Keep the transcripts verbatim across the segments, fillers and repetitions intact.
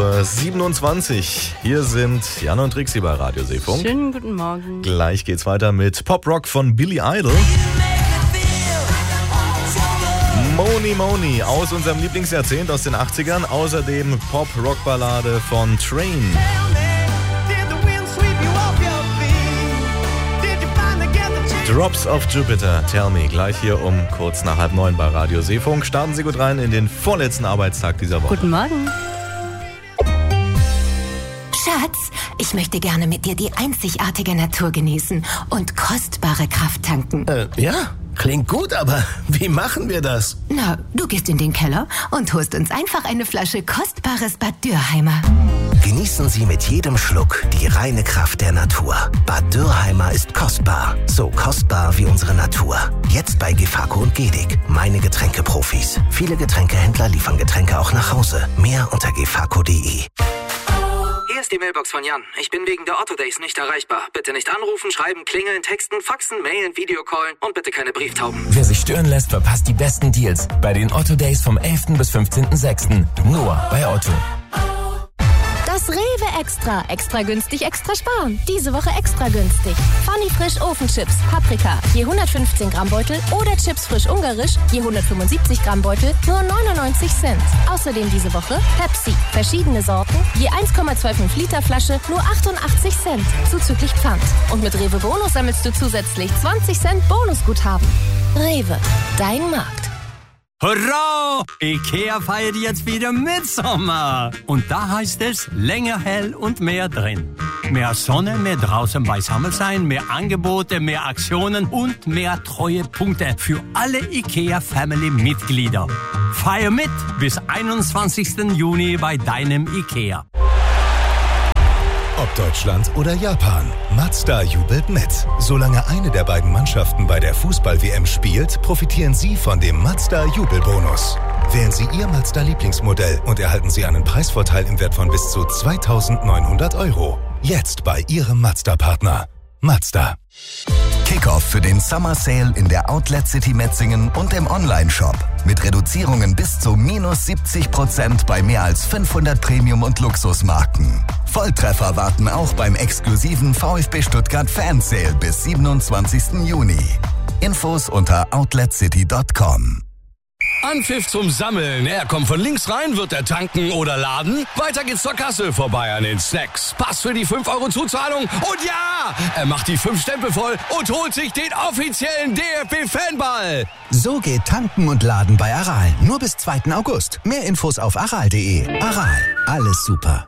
Uhr siebenundzwanzig. Hier sind Jan und Trixi bei Radio Seefunk. Schönen guten Morgen. Gleich geht's weiter mit Pop-Rock von Billy Idol. Moni Moni aus unserem Lieblingsjahrzehnt aus den achtzigern. Außerdem Pop-Rock-Ballade von Train. Drops of Jupiter, Tell Me, gleich hier um kurz nach halb neun bei Radio Seefunk. Starten Sie gut rein in den vorletzten Arbeitstag dieser Woche. Guten Morgen. Schatz, ich möchte gerne mit dir die einzigartige Natur genießen und kostbare Kraft tanken. Äh, ja, klingt gut, aber wie machen wir das? Na, du gehst in den Keller und holst uns einfach eine Flasche kostbares Bad Dürheimer. Genießen Sie mit jedem Schluck die reine Kraft der Natur. Bad Dürheimer ist kostbar. So kostbar wie unsere Natur. Jetzt bei Gefako und Gedig. Meine Getränkeprofis. Viele Getränkehändler liefern Getränke auch nach Hause. Mehr unter gefako punkt de. Hier ist die Mailbox von Jan. Ich bin wegen der Otto Days nicht erreichbar. Bitte nicht anrufen, schreiben, klingeln, texten, faxen, mailen, Videocallen und bitte keine Brieftauben. Wer sich stören lässt, verpasst die besten Deals bei den Otto Days vom elften bis fünfzehnten sechsten Nur bei Otto. Das Rewe Extra. Extra günstig, extra sparen. Diese Woche extra günstig. Funny Frisch Ofenchips, Paprika, je hundertfünfzehn Gramm Beutel oder Chips frisch ungarisch, je hundertfünfundsiebzig Gramm Beutel, nur neunundneunzig Cent. Außerdem diese Woche Pepsi, verschiedene Sorten, je eins Komma fünfundzwanzig Liter Flasche, nur achtundachtzig Cent, zuzüglich Pfand. Und mit Rewe Bonus sammelst du zusätzlich zwanzig Cent Bonusguthaben. Rewe, dein Markt. Hurra! Ikea feiert jetzt wieder Mitsommer. Und da heißt es länger hell und mehr drin. Mehr Sonne, mehr draußen beisammen sein, mehr Angebote, mehr Aktionen und mehr Treuepunkte für alle Ikea-Family-Mitglieder. Feier mit bis einundzwanzigsten Juni bei deinem Ikea. Ob Deutschland oder Japan, Mazda jubelt mit. Solange eine der beiden Mannschaften bei der Fußball-W M spielt, profitieren Sie von dem Mazda-Jubelbonus. Wählen Sie Ihr Mazda-Lieblingsmodell und erhalten Sie einen Preisvorteil im Wert von bis zu zweitausendneunhundert Euro. Jetzt bei Ihrem Mazda-Partner. Mazda. Kickoff für den Summer Sale in der Outlet City Metzingen und im Online-Shop. Mit Reduzierungen bis zu minus siebzig Prozent bei mehr als fünfhundert Premium- und Luxusmarken. Volltreffer warten auch beim exklusiven VfB Stuttgart Fan Sale bis siebenundzwanzigsten Juni. Infos unter outlet city punkt com. Anpfiff zum Sammeln. Er kommt von links rein, wird er tanken oder laden. Weiter geht's zur Kasse, vorbei an den Snacks. Pass für die fünf Euro Zuzahlung. Und ja, er macht die fünf Stempel voll und holt sich den offiziellen D F B-Fanball. So geht Tanken und Laden bei Aral. Nur bis zweiten August. Mehr Infos auf aral punkt de. Aral, alles super.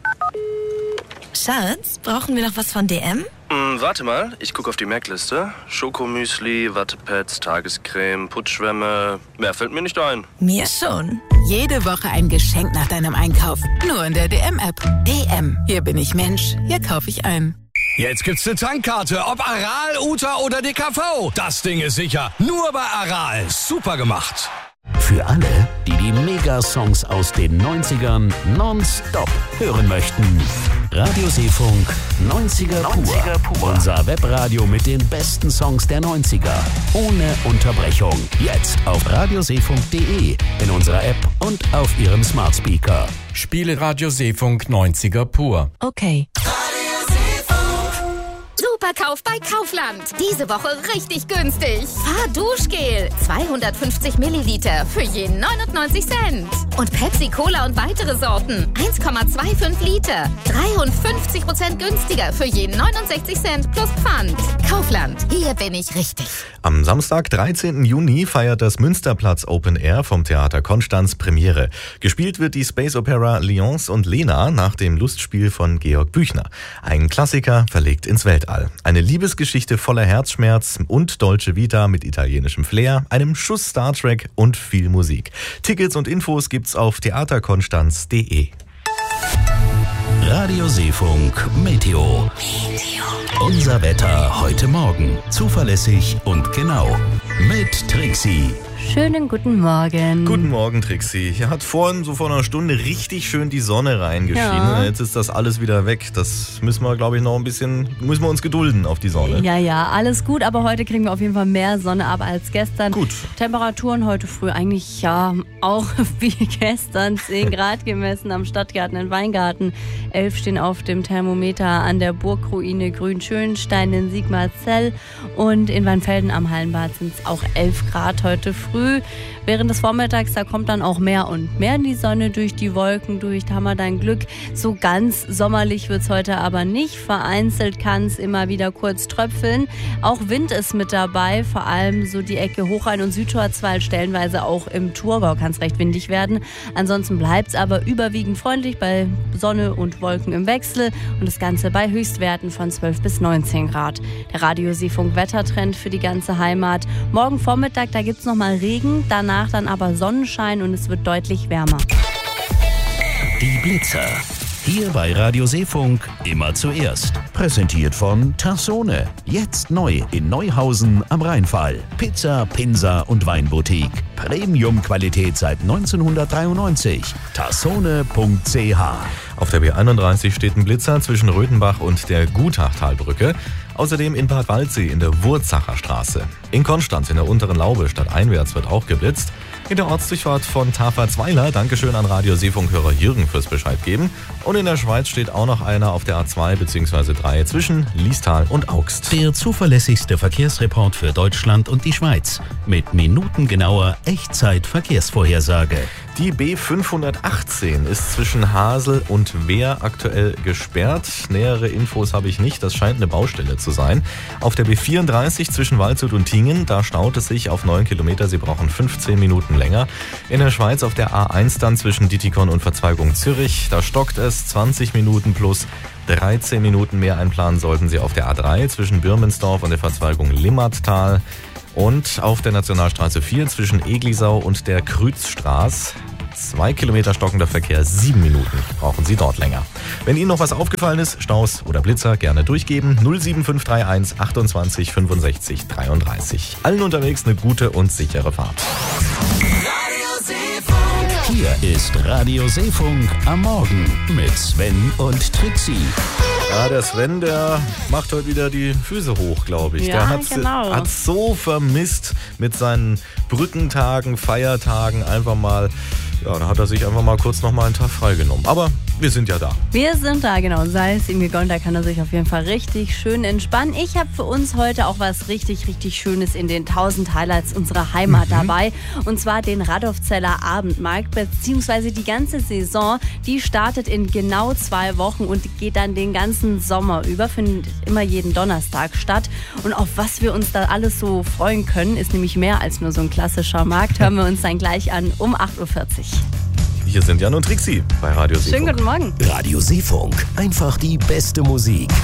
Schatz, brauchen wir noch was von D M? Hm, warte mal, ich gucke auf die Merkliste. Schokomüsli, Wattepads, Tagescreme, Putzschwämme. Mehr fällt mir nicht ein. Mir schon. Jede Woche ein Geschenk nach deinem Einkauf. Nur in der D M-App. D M. Hier bin ich Mensch. Hier kaufe ich ein. Jetzt gibt's eine Tankkarte, ob Aral, Uta oder D K V. Das Ding ist sicher. Nur bei Aral. Super gemacht. Für alle, die die Mega-Songs aus den neunzigern nonstop hören möchten. Radio Seefunk neunziger pur. Unser Webradio mit den besten Songs der neunziger. Ohne Unterbrechung. Jetzt auf radioseefunk punkt de, in unserer App und auf Ihrem Smart Speaker. Spiele Radio Seefunk neunziger pur. Okay. Superkauf bei Kaufland. Diese Woche richtig günstig. Fahrduschgel. zweihundertfünfzig Milliliter für je neunundneunzig Cent. Und Pepsi Cola und weitere Sorten. eins Komma fünfundzwanzig Liter. dreiundfünfzig Prozent günstiger für je neunundsechzig Cent plus Pfand. Kaufland. Hier bin ich richtig. Am Samstag, dreizehnten Juni, feiert das Münsterplatz Open Air vom Theater Konstanz Premiere. Gespielt wird die Space Opera Lions und Lena nach dem Lustspiel von Georg Büchner. Ein Klassiker verlegt ins Weltall. Eine Liebesgeschichte voller Herzschmerz und Dolce Vita mit italienischem Flair, einem Schuss Star Trek und viel Musik. Tickets und Infos gibt's auf theaterkonstanz punkt de. Radio Seefunk Meteo. Unser Wetter heute Morgen. Zuverlässig und genau. Mit Trixi. Schönen guten Morgen. Guten Morgen, Trixie. Hier hat vorhin so vor einer Stunde richtig schön die Sonne reingeschienen. Ja. Jetzt ist das alles wieder weg. Das müssen wir, glaube ich, noch ein bisschen, müssen wir uns gedulden auf die Sonne. Ja, ja, alles gut, aber heute kriegen wir auf jeden Fall mehr Sonne ab als gestern. Gut. Temperaturen heute früh eigentlich ja auch wie gestern. zehn Grad gemessen am Stadtgarten in Weingarten. elf stehen auf dem Thermometer an der Burgruine Grünschönstein in Sigmarzell. Und in Weinfelden am Hallenbad sind es auch elf Grad heute früh. Während des Vormittags, da kommt dann auch mehr und mehr in die Sonne durch die Wolken durch. Da haben wir dann Glück. So ganz sommerlich wird es heute aber nicht. Vereinzelt kann es immer wieder kurz tröpfeln. Auch Wind ist mit dabei, vor allem so die Ecke Hochrhein und Südschwarzwald, stellenweise auch im Thurgau kann es recht windig werden. Ansonsten bleibt es aber überwiegend freundlich bei Sonne und Wolken im Wechsel und das Ganze bei Höchstwerten von zwölf bis neunzehn Grad. Der Radio-Seefunk-Wettertrend für die ganze Heimat. Morgen Vormittag, da gibt es nochmal Regen, danach dann aber Sonnenschein und es wird deutlich wärmer. Die Blitzer. Hier bei Radio Seefunk immer zuerst. Präsentiert von Tassone. Jetzt neu in Neuhausen am Rheinfall. Pizza, Pinsa und Weinboutique. Premium-Qualität seit neunzehnhundertdreiundneunzig. tassone punkt c h. Auf der B einunddreißig steht ein Blitzer zwischen Röthenbach und der Gutachtalbrücke. Außerdem in Bad Waldsee in der Wurzacher Straße. In Konstanz in der unteren Laube stadteinwärts wird auch geblitzt. In der Ortsdurchfahrt von Taferzweiler, Dankeschön an Radio Seefunkhörer Jürgen fürs Bescheid geben. Und in der Schweiz steht auch noch einer auf der A zwei bzw. drei zwischen Liestal und Augst. Der zuverlässigste Verkehrsreport für Deutschland und die Schweiz. Mit minutengenauer Echtzeit-Verkehrsvorhersage. Die B fünfhundertachtzehn ist zwischen Hasel und Wehr aktuell gesperrt. Nähere Infos habe ich nicht, das scheint eine Baustelle zu sein. Auf der B vierunddreißig zwischen Waldshut und Tingen, da staut es sich auf neun Kilometer, Sie brauchen fünfzehn Minuten länger. In der Schweiz auf der A eins dann zwischen Dietikon und Verzweigung Zürich, da stockt es zwanzig Minuten plus. dreizehn Minuten mehr einplanen sollten Sie auf der A drei zwischen Birmensdorf und der Verzweigung Limmattal. Und auf der Nationalstraße vier zwischen Eglisau und der Krützstraße. Zwei Kilometer stockender Verkehr, sieben Minuten brauchen Sie dort länger. Wenn Ihnen noch was aufgefallen ist, Staus oder Blitzer, gerne durchgeben. null sieben fünf drei eins achtundzwanzig fünfundsechzig dreiunddreißig. Allen unterwegs eine gute und sichere Fahrt. Hier ist Radio Seefunk am Morgen mit Sven und Trixie. Ja, der Sven, der macht heute wieder die Füße hoch, glaube ich. Ja, der hat's, genau. hat so vermisst mit seinen Brückentagen, Feiertagen einfach mal. Ja, da hat er sich einfach mal kurz noch mal einen Tag freigenommen. Aber wir sind ja da. Wir sind da, genau. Sei es ihm gegönnt, da kann er sich auf jeden Fall richtig schön entspannen. Ich habe für uns heute auch was richtig, richtig Schönes in den tausend Highlights unserer Heimat mhm. dabei. Und zwar den Radolfzeller Abendmarkt, beziehungsweise die ganze Saison. Die startet in genau zwei Wochen und geht dann den ganzen Sommer über. Findet immer jeden Donnerstag statt. Und auf was wir uns da alles so freuen können, ist nämlich mehr als nur so ein klassischer Markt. Hören wir uns dann gleich an um acht Uhr vierzig. Hier sind Jan und Trixie bei Radio Seefunk. Schönen guten Morgen. Radio Seefunk. Einfach die beste Musik.